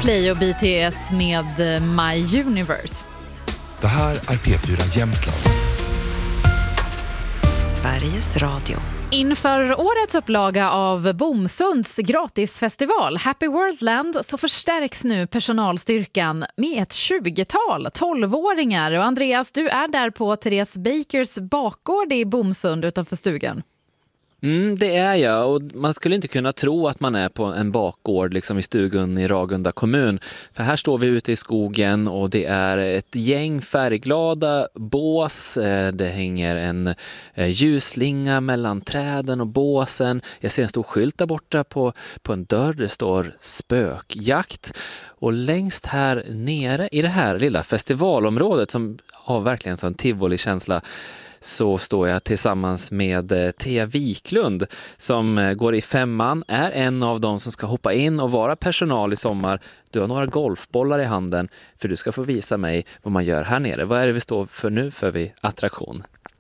Coldplay och BTS med My Universe. Det här är P4 Jämtland. Sveriges Radio. Inför årets upplaga av Bomsunds gratisfestival Happy Worldland så förstärks nu personalstyrkan med ett 20-tal 12-åringar. Och Andreas, du är där på Therese Bakers bakgård i Bomsund utanför stugan. Det är jag, och man skulle inte kunna tro att man är på en bakgård liksom i stugan i Ragunda kommun. För här står vi ute i skogen och det är ett gäng färgglada bås. Det hänger en ljusslinga mellan träden och båsen. Jag ser en stor skylt där borta på en dörr. Det står spökjakt. Och längst här nere i det här lilla festivalområdet som har verkligen en tivoli-känsla så står jag tillsammans med Thea Wiklund som går i 5:an, är en av dem som ska hoppa in och vara personal i sommar. Du har några golfbollar i handen för du ska få visa mig vad man gör här nere. Vad är det vi står för nu för vi attraktion?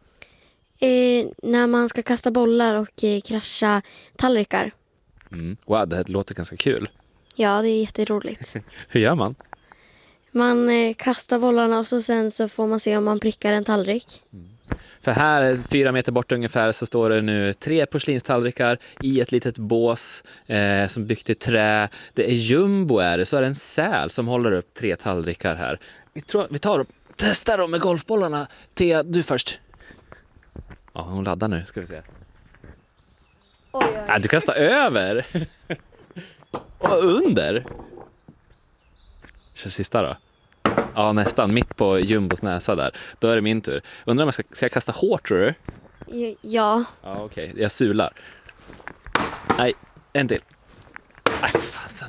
När man ska kasta bollar och krascha tallrikar. Wow, det här låter ganska kul. Ja, det är jätteroligt. Hur gör man? Man kastar bollarna och sen så får man se om man prickar en tallrik. För här, 4 meter bort ungefär, så står det nu 3 porslinstallrikar i ett litet bås som byggt i trä. Det är jumbo så är det en säl som håller upp 3 tallrikar här. Vi tar och testar dem med golfbollarna. Thea, du först. Ja, hon laddar nu, ska vi se. Oj. Du kastar över. Och under. Kör sista då. Ja, nästan. Mitt på jumbos näsa där. Då är det min tur. Undrar om ska jag kasta hårt, tror du? Ja. Ja, okej. Jag sular. Nej, en till. Nej, fasen.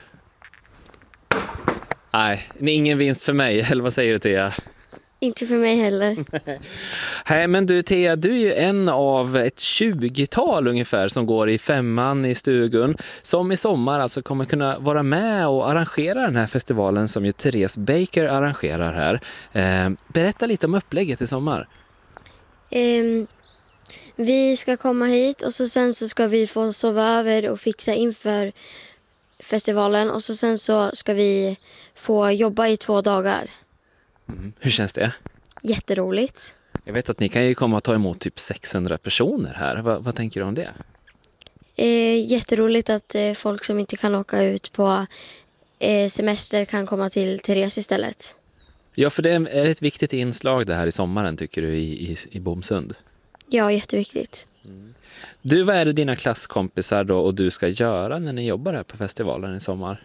Nej, ingen vinst för mig. Eller vad säger du, Thea? Inte för mig heller. Nej, men du Thea, du är ju en av ett 20-tal ungefär som går i 5:an i stugan som i sommar alltså kommer kunna vara med och arrangera den här festivalen som ju Therese Baker arrangerar här. Berätta lite om upplägget i sommar. Vi ska komma hit och sen så ska vi få sova över och fixa inför festivalen och sen så ska vi få jobba i 2 dagar. Hur känns det? Jätteroligt. Jag vet att ni kan ju komma och ta emot typ 600 personer här. Vad tänker du om det? Jätteroligt att folk som inte kan åka ut på semester kan komma till Therese istället. Ja, för det är ett viktigt inslag det här i sommaren tycker du i Bomsund. Ja, jätteviktigt. Du, vad är det dina klasskompisar då och du ska göra när ni jobbar här på festivalen i sommar?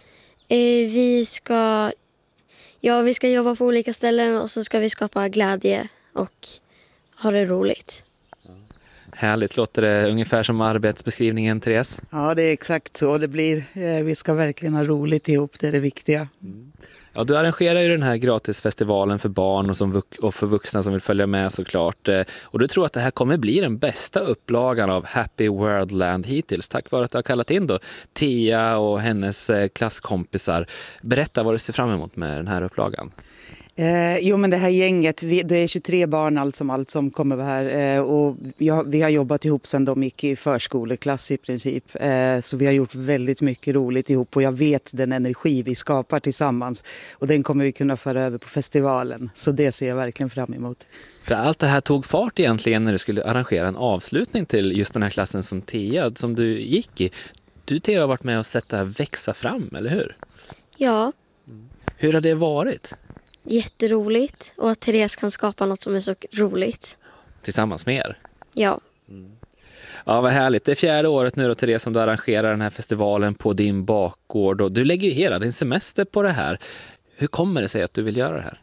Vi ska jobba på olika ställen och så ska vi skapa glädje och ha det roligt. Härligt, låter det ungefär som arbetsbeskrivningen, Therese? Ja, det är exakt så det blir. Vi ska verkligen ha roligt ihop, det är det viktiga. Ja, du arrangerar ju den här gratisfestivalen för barn och för vuxna som vill följa med såklart. Och du tror att det här kommer bli den bästa upplagan av Happy Worldland hittills tack vare att du har kallat in då Thea och hennes klasskompisar. Berätta vad du ser fram emot med den här upplagan. Men det här gänget, det är 23 barn allt som kommer vara här och vi har jobbat ihop sedan de gick i förskoleklass i princip. Så vi har gjort väldigt mycket roligt ihop och jag vet den energi vi skapar tillsammans och den kommer vi kunna föra över på festivalen. Så det ser jag verkligen fram emot. För allt det här tog fart egentligen när du skulle arrangera en avslutning till just den här klassen som Thea som du gick i. Du Thea har varit med och sett det här växa fram, eller hur? Ja. Hur har det varit? Jätteroligt och att Therese kan skapa något som är så roligt. Tillsammans med er? Ja. Ja, vad härligt. Det är 4:e året nu då, Therese, som du arrangerar den här festivalen på din bakgård. Och du lägger ju hela din semester på det här. Hur kommer det sig att du vill göra det här?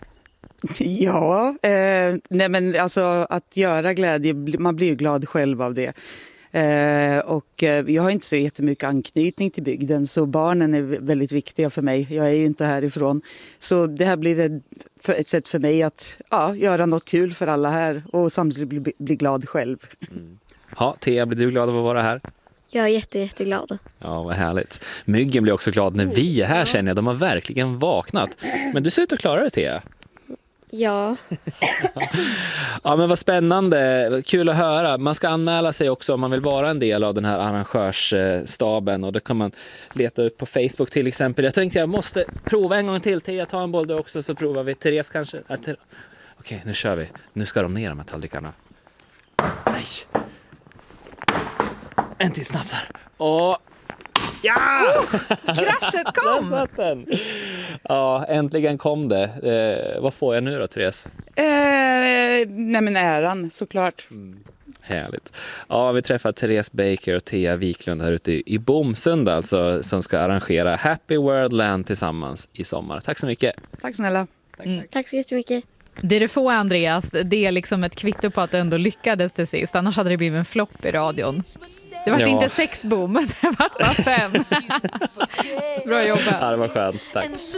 Ja, nej men alltså att göra glädje, man blir ju glad själv av det. Och jag har inte så jättemycket anknytning till bygden så barnen är väldigt viktiga för mig. Jag är ju inte härifrån. Så det här blir ett sätt för mig att göra något kul för alla här och samtidigt bli glad själv. Ja, Thea, blir du glad av att vara här? Jag är jätteglad. Ja, vad härligt. Myggen blir också glad när vi är här, känner jag. De har verkligen vaknat. Men du ser ut att klara det, Thea. Ja. Ja, men vad spännande. Kul att höra. Man ska anmäla sig också om man vill vara en del av den här arrangörsstaben och det kan man leta upp på Facebook till exempel. Jag tänkte jag måste prova en gång till. Tia, ta en boll du också så provar vi. Therese kanske? Okej, nu kör vi. Nu ska de ner de här tallrikarna. Nej. En till snabbt här. Och ja! Kraschet Där kom! satt den. Ja, äntligen kom det. Vad får jag nu då, Therese? Nej men äran såklart. Härligt. Ja, vi träffar Therese Baker och Thea Wiklund här ute i Bomsund alltså, som ska arrangera Happy World Land tillsammans i sommar. Tack så mycket. Tack snälla. Tack så jättemycket. Det du får, Andreas, det är liksom ett kvitto på att du ändå lyckades till sist. Annars hade det blivit en flopp i radion. Det var inte 6 boom, det var bara 5. Bra jobbat. Ja, det var skönt. Tack.